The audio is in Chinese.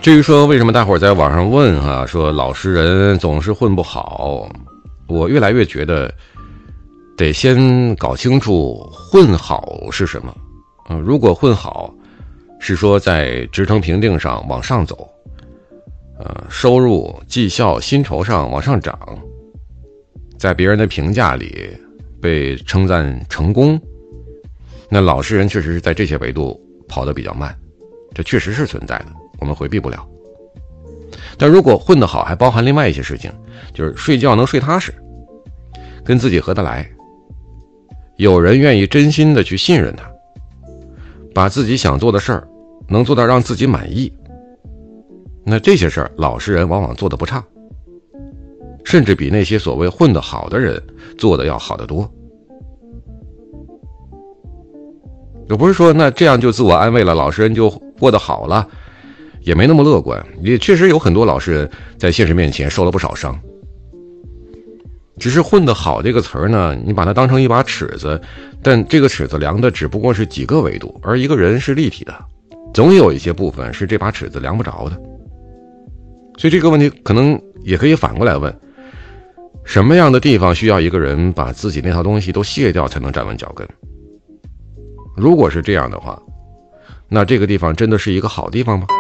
至于说为什么大伙儿在网上问说老实人总是混不好，我越来越觉得得先搞清楚混好是什么。如果混好是说在职称评定上往上走，收入、绩效、薪酬上往上涨，在别人的评价里被称赞成功，那老实人确实是在这些维度跑得比较慢，这确实是存在的，我们回避不了。但如果混得好还包含另外一些事情，就是睡觉能睡踏实，跟自己合得来，有人愿意真心的去信任他，把自己想做的事儿能做到让自己满意，那这些事儿老实人往往做得不差，甚至比那些所谓混得好的人做得要好得多。也不是说那这样就自我安慰了，老实人就过得好了，也没那么乐观。也确实有很多老实人在现实面前受了不少伤。只是混得好这个词儿呢，你把它当成一把尺子，但这个尺子量的只不过是几个维度，而一个人是立体的，总有一些部分是这把尺子量不着的。所以这个问题可能也可以反过来问，什么样的地方需要一个人把自己那套东西都卸掉才能站稳脚跟？如果是这样的话，那这个地方真的是一个好地方吗？